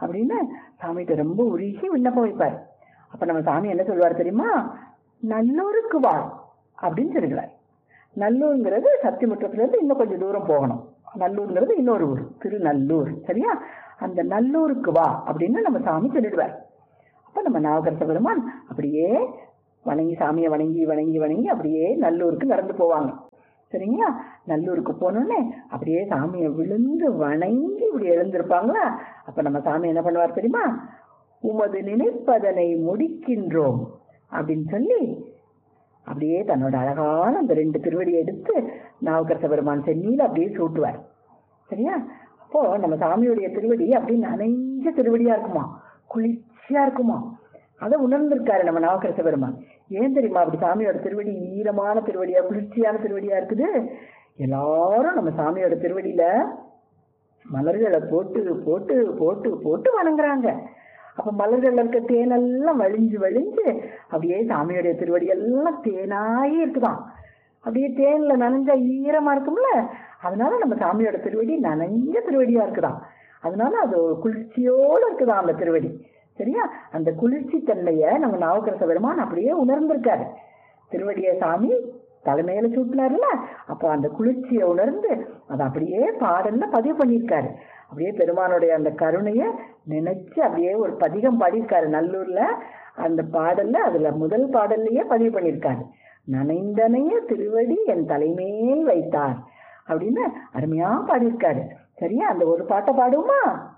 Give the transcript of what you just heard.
அப்படின்னு சாமிகிட்ட ரொம்ப உருகி விண்ணப்பம் வைப்பார். அப்ப நம்ம சாமி என்ன சொல்லுவார் தெரியுமா? நல்லூருக்கு வா அப்படின்னு சொல்லுவார். நல்லூருங்கிறது சத்தியமுற்றத்துல இருந்து இன்னும் கொஞ்சம் தூரம் போகணும். நல்லூருங்கிறது இன்னொரு ஊர், திருநல்லூர். சரியா? அந்த நல்லூருக்கு வா அப்படின்னு நம்ம சாமி சொல்லிடுவார். அப்ப நம்ம நாவுக்கரச பெருமான் அப்படியே வணங்கி, சாமியை வணங்கி வணங்கி வணங்கி அப்படியே நல்லூருக்கு நடந்து போவாங்க. சரிங்களா? நல்லூருக்கு போனோடனே அப்படியே சாமியை விழுந்து வணங்கி இப்படி எழுந்திருப்பாங்களா. அப்ப நம்ம சாமி என்ன பண்ணுவார் தெரியுமா? உமது நினைப்பதனை முடிக்கின்றோம் அப்படின்னு சொல்லி அப்படியே தன்னோட அழகான அந்த 2 திருவடியை எடுத்து நாவுக்கரச பெருமான் சென்னியில அப்படியே சூட்டுவார். சரியா? அப்போ நம்ம சாமியுடைய திருவடி அப்படியே நனைஞ்ச திருவடியா இருக்குமா, குளிர்ச்சியா இருக்குமா. அதை உணர்ந்திருக்காரு நம்ம நாவுக்கரச பெருமான். ஏன் தெரியுமா அப்படி சாமியோட திருவடி ஈரமான திருவடியா, குளிர்ச்சியான திருவடியா இருக்குது? எல்லாரும் நம்ம சாமியோட திருவடியில மலர்களை போட்டு போட்டு போட்டு போட்டு வணங்குறாங்க. அப்ப மலர்கள் இருக்க தேனெல்லாம் வழிஞ்சு வழிஞ்சு அப்படியே சாமியோடைய திருவடி எல்லாம் தேனாயே இருக்குதான். அப்படியே தேன்ல நனைஞ்சா ஈரமா இருக்கும்ல, அதனால நம்ம சாமியோட திருவடி நனைஞ்ச திருவடியா இருக்குதான். அதனால அது குளிர்ச்சியோடு இருக்குதான் அந்த திருவடி. சரியா? அந்த குளிர்ச்சி தன்மைய நம்ம நாவுக்கரச பெருமான் அப்படியே உணர்ந்திருக்காரு. திருவடிய சாமி தலைமையில சூட்டினார்ல, அப்போ அந்த குளிர்ச்சியை உணர்ந்து அதை அப்படியே பாடல்ல பதிவு பண்ணியிருக்காரு. அப்படியே பெருமானுடைய அந்த கருணைய நினைச்சு அப்படியே ஒரு பதிகம் பாடியிருக்காரு நல்லூர்ல. அந்த பாடல்ல அதுல முதல் பாடல்லையே பதிவு பண்ணியிருக்காரு. நனைந்தனைய திருவடி என் தலைமேல் வைத்தார் அப்படின்னு அருமையா பாடியிருக்காரு. சரியா? அந்த ஒரு பாட்டை பாடுவோமா?